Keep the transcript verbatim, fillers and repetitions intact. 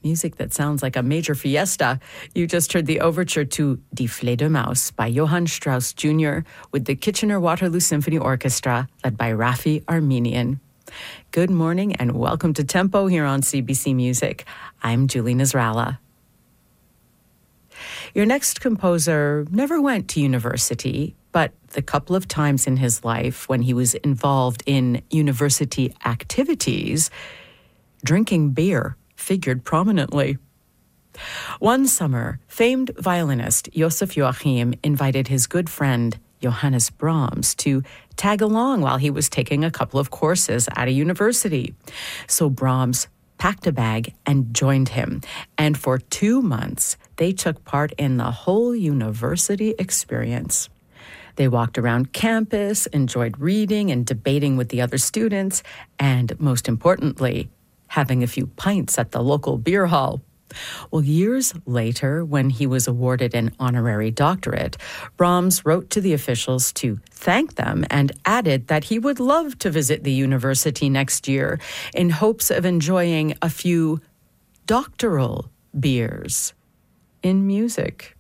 Music that sounds like a major fiesta. You just heard the overture to Die Fledermaus by Johann Strauss Junior with the Kitchener-Waterloo Symphony Orchestra, led by Raffi Armenian. Good morning and welcome to Tempo here on C B C Music. I'm Julie Nasrallah. Your next composer never went to university, but the couple of times in his life when he was involved in university activities, drinking beer figured prominently. One summer, famed violinist Joseph Joachim invited his good friend Johannes Brahms to tag along while he was taking a couple of courses at a university. So Brahms packed a bag and joined him, and for two months they took part in the whole university experience. They walked around campus, enjoyed reading and debating with the other students, and most importantly, having a few pints at the local beer hall. Well, years later, when he was awarded an honorary doctorate, Brahms wrote to the officials to thank them and added that he would love to visit the university next year in hopes of enjoying a few doctoral beers in music.